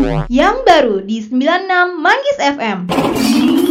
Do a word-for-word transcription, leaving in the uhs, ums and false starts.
Yang baru di sembilan puluh enam Manggis F M.